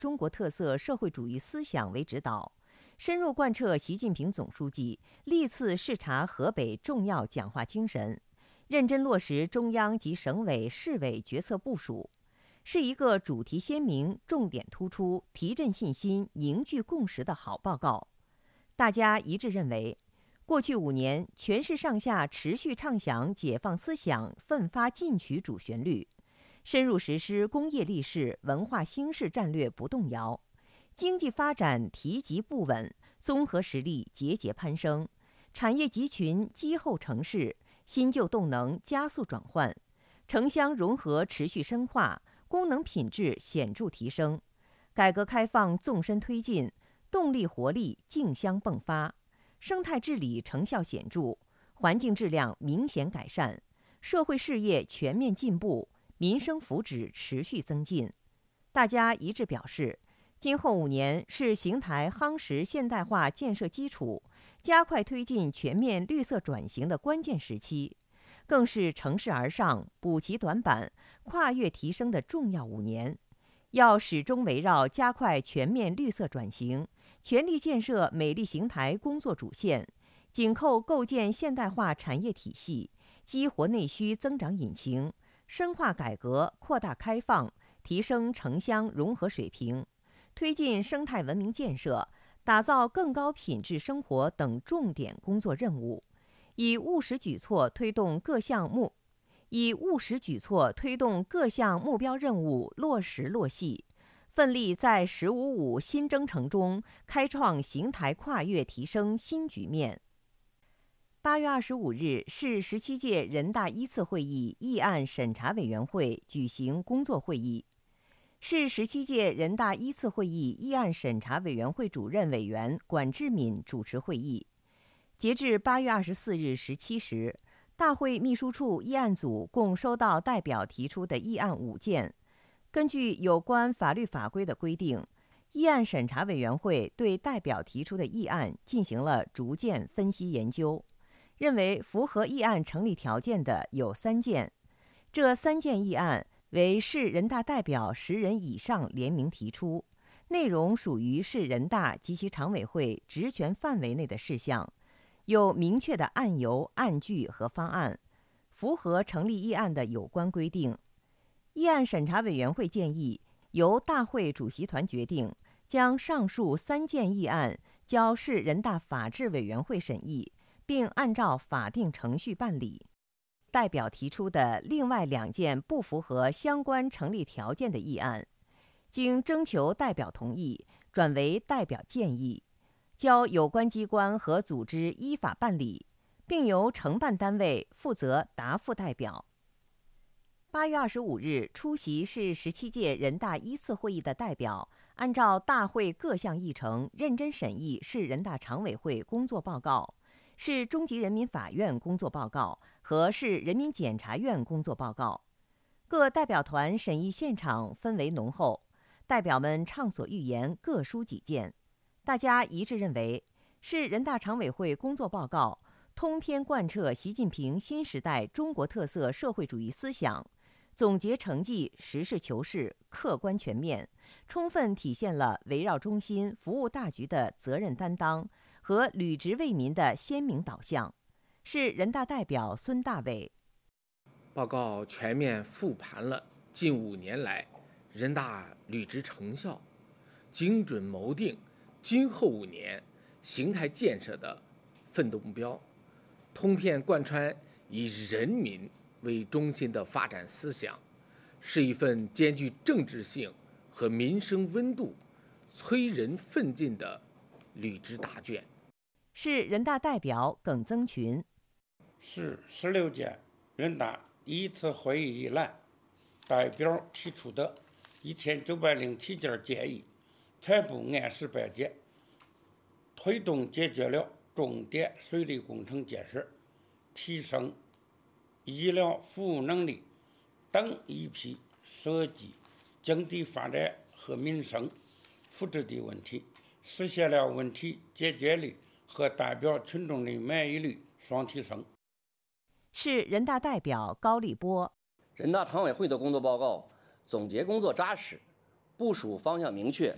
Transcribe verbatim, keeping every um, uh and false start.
中国特色社会主义思想为指导，深入贯彻习近平总书记历次视察河北重要讲话精神，认真落实中央及省委市委决策部署，是一个主题鲜明、重点突出、提振信心、凝聚共识的好报告。大家一致认为，过去五年，全市上下持续唱响解放思想奋发进取主旋律，深入实施工业立市、文化兴市战略不动摇，经济发展提级不稳，综合实力节节攀升，产业集群积厚成势，新旧动能加速转换，城乡融合持续深化，功能品质显著提升，改革开放纵深推进，动力活力竞相迸发，生态治理成效显著，环境质量明显改善，社会事业全面进步，民生福祉持续增进。大家一致表示，今后五年是邢台夯实现代化建设基础、加快推进全面绿色转型的关键时期，更是乘势而上、补齐短板、跨越提升的重要五年。要始终围绕加快全面绿色转型、全力建设美丽邢台工作主线，紧扣构建现代化产业体系，激活内需增长引擎，深化改革、扩大开放，提升城乡融合水平，推进生态文明建设，打造更高品质生活等重点工作任务，以务实举措推动各项目以务实举措推动各项目标任务落实落细，奋力在“十五五”新征程中开创邢台跨越提升新局面。八月二十五日，市十七届人大一次会议议案审查委员会举行工作会议。市十七届人大一次会议议案审查委员会主任委员管志敏主持会议。截至八月二十四日十七时，大会秘书处议案组共收到代表提出的议案五件。根据有关法律法规的规定，议案审查委员会对代表提出的议案进行了逐件分析研究，认为符合议案成立条件的有三件。这三件议案为市人大代表十人以上联名提出，内容属于市人大及其常委会职权范围内的事项，有明确的案由、案据和方案，符合成立议案的有关规定。议案审查委员会建议由大会主席团决定，将上述三件议案交市人大法制委员会审议，并按照法定程序办理。代表提出的另外两件不符合相关成立条件的议案，经征求代表同意，转为代表建议，交有关机关和组织依法办理，并由承办单位负责答复代表。八月二十五日出席市十七届人大一次会议的代表，按照大会各项议程，认真审议市人大常委会工作报告、市中级人民法院工作报告和市人民检察院工作报告。各代表团审议现场氛围浓厚，代表们畅所欲言，各抒己见。大家一致认为，市人大常委会工作报告通篇贯彻习近平新时代中国特色社会主义思想，总结成绩，实事求是，客观全面，充分体现了围绕中心、服务大局的责任担当和履职为民的鲜明导向。市人大代表孙大伟， 报告全面复盘了近五年来人大履职成效，精准谋定今后五年邢台建设的奋斗目标，通篇贯穿以人民为中心的发展思想，是一份兼具政治性和民生温度、催人奋进的履职大卷。 市人大代表耿增群， 市十六届人大第一次会议议案代表提出的一千九百零七件建议，全部按时办结，推动解决了重点水利工程建设、提升医疗服务能力等一批涉及经济发展和民生福祉的问题，实现了问题解决率和代表群众的满意率双提升。 市人大代表高立波， 人大常委会的工作报告总结工作扎实，部署方向明确，